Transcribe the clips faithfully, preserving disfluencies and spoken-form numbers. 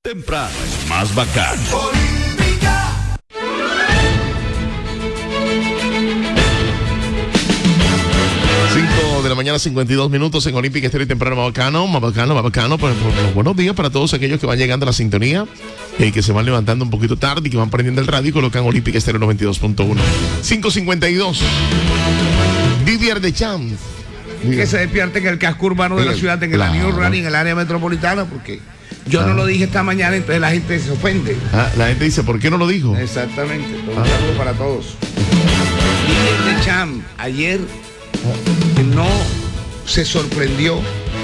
Temprano es más bacano. cinco de la mañana, cincuenta y dos minutos en Olímpica Estéreo y Temprano más bacano, más bacano, más bacano. Pues, pues, buenos días para todos aquellos que van llegando a la sintonía y eh, que se van levantando un poquito tarde y que van prendiendo el radio y colocan Olímpica Estéreo noventa y dos punto uno. cinco cincuenta y dos. Didier Deschamps. Que se despierte en el casco urbano de la ciudad, en el Claro. anillo rural y en el área metropolitana, porque yo ah. no lo dije esta mañana, entonces la gente se ofende. Ah, la gente dice, ¿por qué no lo dijo? Exactamente. Un Ah. saludo para todos. Didier Deschamps ayer no se sorprendió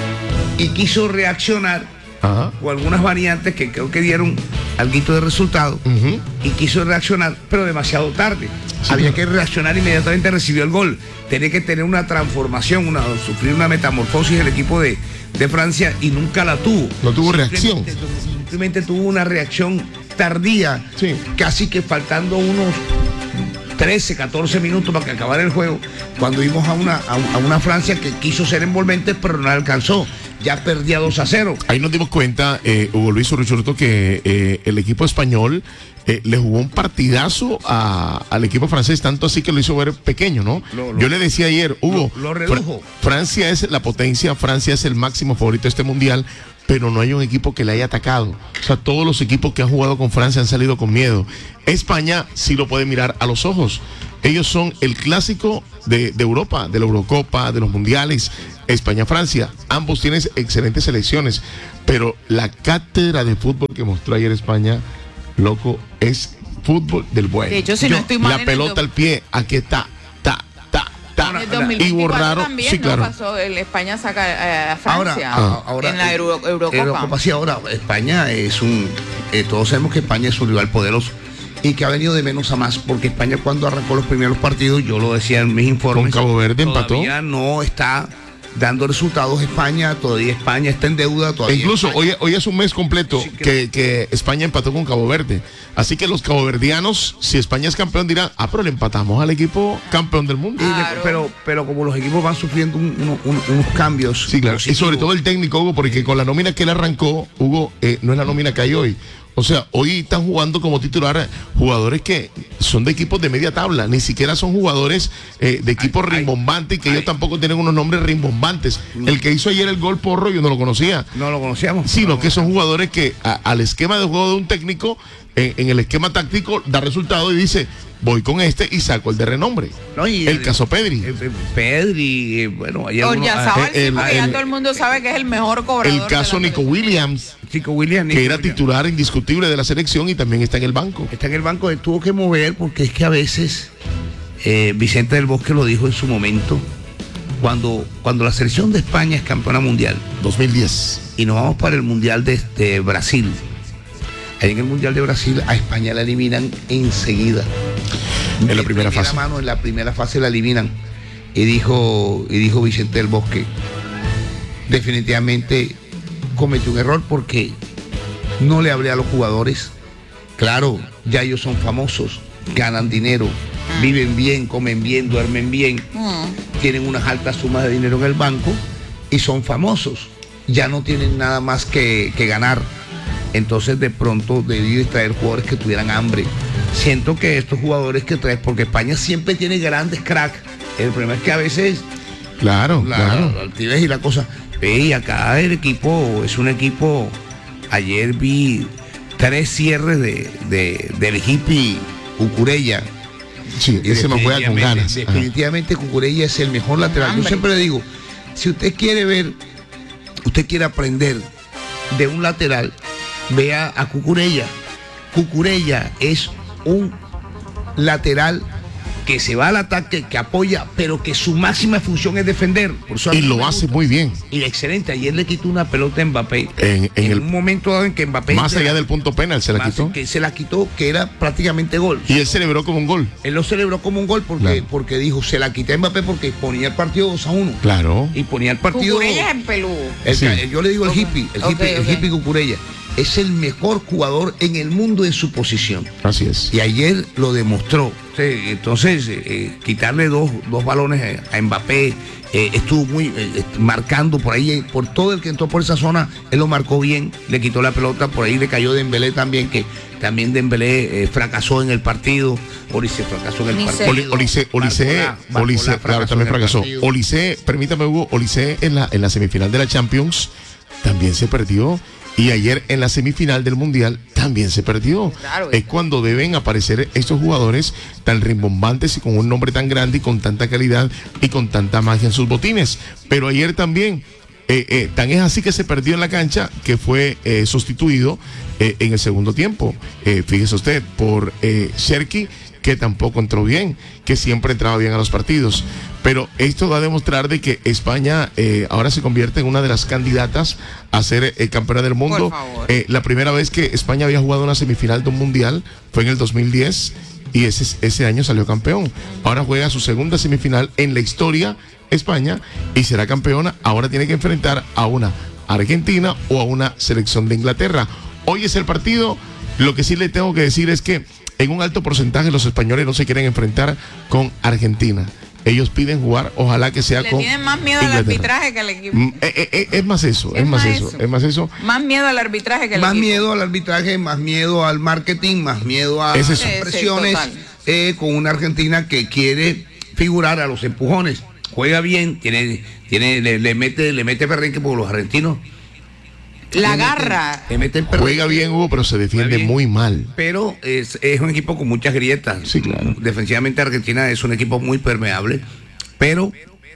y quiso reaccionar Ajá. con algunas variantes que creo que dieron alguito de resultado. Uh-huh. Y quiso reaccionar, pero demasiado tarde. Sí, Había pero... que reaccionar inmediatamente, recibió el gol. Tenía que tener una transformación, una, sufrir una metamorfosis el equipo de, de Francia y nunca la tuvo. No tuvo simplemente, reacción. Simplemente tuvo una reacción tardía, sí. casi que faltando unos trece, catorce minutos para que acabara el juego, cuando vimos a una, a, a una Francia que quiso ser envolvente, pero no alcanzó. Ya perdía dos a cero. Ahí nos dimos cuenta, eh, Hugo Luis Urruchurto, que eh, el equipo español eh, le jugó un partidazo a, al equipo francés, tanto así que lo hizo ver pequeño, ¿no? Lo, lo, Yo le decía ayer, Hugo, lo, lo redujo. Fr- Francia es la potencia, Francia es el máximo favorito de este mundial, pero no hay un equipo que le haya atacado. O sea, todos los equipos que han jugado con Francia han salido con miedo. España sí lo puede mirar a los ojos. Ellos son el clásico de, de Europa, de la Eurocopa, de los mundiales. España-Francia, ambos tienen excelentes selecciones, pero la cátedra de fútbol que mostró ayer España, loco, es fútbol del bueno. De hecho, si Yo, no estoy mal, la pelota al pie, aquí está, ta, ta, ta. En el dos mil veinticuatro y borraron, también, sí, claro. ¿no? Pasó, el España saca eh, a Francia ahora, ahora, en la Euro, Eurocopa. Eurocopa. Sí, ahora España es un, eh, todos sabemos que España es un rival poderoso y que ha venido de menos a más, porque España cuando arrancó los primeros partidos, yo lo decía en mis informes, con Cabo Verde empató. Todavía no está dando resultados España, todavía España está en deuda. Todavía Incluso España... hoy, hoy es un mes completo sí, que, que España empató con Cabo Verde. Así que los caboverdianos, si España es campeón, dirán, ah, pero le empatamos al equipo campeón del mundo. Claro. Pero, pero como los equipos van sufriendo un, un, un, unos cambios. Sí, claro. Y sobre todo el técnico, Hugo, porque con la nómina que él arrancó, Hugo, eh, no es la nómina que hay hoy. O sea, hoy están jugando como titular jugadores que son de equipos de media tabla, ni siquiera son jugadores eh, de equipos ay, rimbombantes, que ay. ellos tampoco tienen unos nombres rimbombantes. No. El que hizo ayer el gol Porro, yo no lo conocía. No lo conocíamos. Sino no que son jugadores que a, al esquema de juego de un técnico, eh, en el esquema táctico, da resultado y dice, voy con este y saco el de renombre. No, y el, el caso Pedri. El, el Pedri, eh, bueno, hay algunos, ya saben, el, sí, el, ya todo el mundo sabe que es el mejor cobrador. El caso Nico Williams. Chico Williams, que era titular indiscutible de la selección y también está en el banco. Está en el banco, él tuvo que mover porque es que a veces, eh, Vicente del Bosque lo dijo en su momento, cuando, cuando la selección de España es campeona mundial. dos mil diez. Y nos vamos para el mundial de, de Brasil. Ahí en el mundial de Brasil a España la eliminan enseguida. En la primera fase. Mano, en la primera fase la eliminan. Y dijo, y dijo Vicente del Bosque, definitivamente cometió un error porque no le hablé a los jugadores. Claro, ya ellos son famosos, ganan dinero, viven bien, comen bien, duermen bien, mm. tienen unas altas sumas de dinero en el banco y son famosos. Ya no tienen nada más que, que ganar. Entonces de pronto debí traer jugadores que tuvieran hambre. Siento que estos jugadores que traes, porque España siempre tiene grandes cracks. El problema es que a veces claro, la, claro. la altivez y la cosa. Y acá el equipo es un equipo. Ayer vi tres cierres de, de del hippie Cucurella. Sí, ese no juega con ganas. Definitivamente Ajá. Cucurella es el mejor lateral. Hambre. Yo siempre le digo, si usted quiere ver, usted quiere aprender de un lateral, vea a Cucurella. Cucurella es un lateral que se va al ataque, que apoya, pero que su máxima función es defender. Por eso y lo hace muy bien. Y excelente. Ayer le quitó una pelota a Mbappé. En, en, en el, un momento dado en que Mbappé... Más allá del punto penal, se la quitó. Que se la quitó, que era prácticamente gol. Y él celebró como un gol. Él lo celebró como un gol porque, claro. porque dijo, se la quité a Mbappé porque ponía el partido dos a uno. Claro. Y ponía el partido... Cucurella es en Pelú. El, sí. Yo le digo el hippie, el hippie, okay, el hippie okay. Cucurella. es el mejor jugador en el mundo en su posición. Así es. Y ayer lo demostró. Sí, entonces, eh, quitarle dos, dos balones a Mbappé, eh, estuvo muy eh, marcando por ahí, por todo el que entró por esa zona, él lo marcó bien, le quitó la pelota, por ahí le cayó Dembélé también, que también Dembélé eh, fracasó en el partido. Olise fracasó en el Ni partido. Oli- Olise, Olise, Barcola- Barcola Olise, claro, también en el fracasó. partido. Olise, permítame Hugo, Olise en la, en la semifinal de la Champions también se perdió. Y ayer en la semifinal del Mundial también se perdió. Claro, es cuando deben aparecer estos jugadores tan rimbombantes y con un nombre tan grande y con tanta calidad y con tanta magia en sus botines. Pero ayer también, eh, eh, tan es así que se perdió en la cancha que fue eh, sustituido eh, en el segundo tiempo. Eh, fíjese usted, por eh, Cherki, que tampoco entró bien, que siempre entraba bien a los partidos. Pero esto va a demostrar de que España eh, ahora se convierte en una de las candidatas a ser eh, campeona del mundo. Por favor. Eh, la primera vez que España había jugado una semifinal de un mundial fue en el dos mil diez y ese, ese año salió campeón. Ahora juega su segunda semifinal en la historia España y será campeona. Ahora tiene que enfrentar a una Argentina o a una selección de Inglaterra. Hoy es el partido. Lo que sí le tengo que decir es que en un alto porcentaje los españoles no se quieren enfrentar con Argentina. Ellos piden jugar, ojalá que sea Le con tienen más miedo al Inglaterra. arbitraje que al equipo. Mm, eh, eh, eh, es más eso, es, más eso, es más eso. Más miedo al arbitraje que al Más equipo. miedo al arbitraje, más miedo al marketing, más miedo a Es eso. las Sí, sí, presiones, total. eh, con una Argentina que quiere figurar a los empujones. Juega bien, tiene, tiene, le, le mete, le mete perrenque porque los argentinos. La le meten- garra. Le meten perrenque. Juega bien, Hugo, pero se defiende Juega bien. muy mal. Pero es, es un equipo con muchas grietas. Sí, claro. Defensivamente Argentina es un equipo muy permeable, pero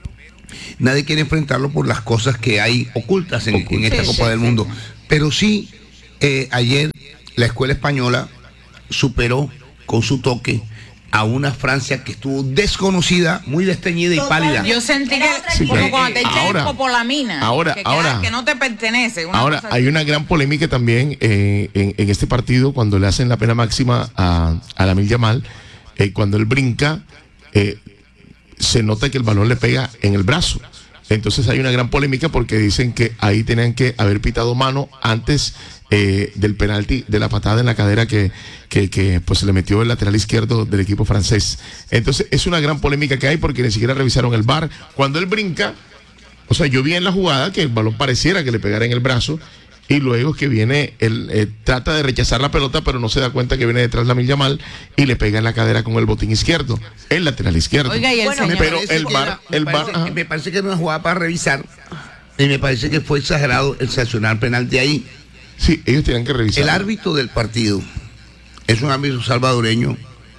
nadie quiere enfrentarlo por las cosas que hay ocultas en, en esta Sí, Copa sí, del sí. Mundo. Pero sí, eh, ayer la escuela española superó con su toque a una Francia que estuvo desconocida, muy desteñida y pálida. Yo sentí que Sí, como pero, cuando te eh, echan ahora- escopolamina. ahora- que, queda- ahora- que no te pertenece. una Ahora, cosa hay así. una gran polémica también eh, en, en este partido cuando le hacen la pena máxima a, a Lamine Yamal. Eh, cuando él brinca, eh, se nota que el balón le pega en el brazo. Entonces hay una gran polémica porque dicen que ahí tenían que haber pitado mano antes eh, del penalti, de la patada en la cadera que, que, que pues se le metió el lateral izquierdo del equipo francés. Entonces es una gran polémica que hay porque ni siquiera revisaron el V A R. Cuando él brinca, o sea, yo vi en la jugada que el balón pareciera que le pegara en el brazo y luego que viene, él eh, trata de rechazar la pelota, pero no se da cuenta que viene detrás Lamine Yamal y le pega en la cadera con el botín izquierdo, el lateral izquierdo. Oiga, y el Bueno, señor. pero parece el que V A R, era- me el V A R, parece- ajá. me parece que era una jugada para revisar y me parece que fue exagerado el sancionar penalti ahí. Sí, ellos tienen que revisar. El árbitro del partido es un árbitro salvadoreño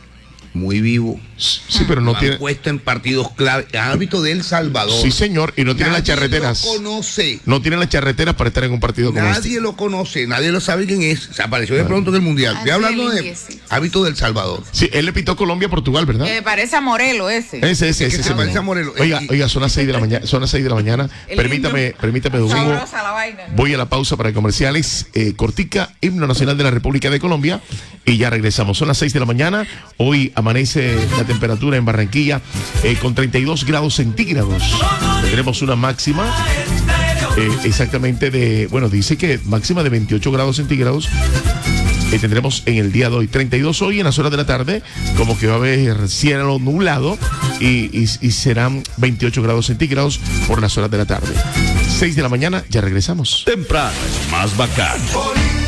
muy vivo. Sí, pero no Lo tiene. han puesto en partidos clave. El árbitro de El Salvador. Sí, señor, y no tiene las Nadie charreteras. lo conoce. No tiene las charreteras para estar en un partido como este. Nadie lo conoce, nadie lo sabe quién es. Se apareció de pronto en el Mundial. Estoy Así hablando es, de limpiecito. árbitro del Salvador. Sí, él le pitó Colombia a Portugal, ¿verdad? Que parece a Morelo ese. Ese, ese, que ese. se ese parece mismo. a Morelos. Oiga, Y- oiga, son las seis de la mañana, son las seis de la mañana. El Permítame, himno. permítame, Domingo. Sabrosa la vaina. Voy a la pausa para comerciales. Eh, Cortica, himno nacional de la República de Colombia. Y ya regresamos. Son las seis de la mañana. Hoy amanece la temperatura en Barranquilla eh, con treinta y dos grados centígrados. Tendremos una máxima eh, exactamente de, bueno, dice que máxima de veintiocho grados centígrados. Eh, tendremos en el día de hoy treinta y dos hoy en las horas de la tarde, como que va a haber cielo nublado y, y, y serán veintiocho grados centígrados por las horas de la tarde. seis de la mañana, ya regresamos. Temprano es más bacán.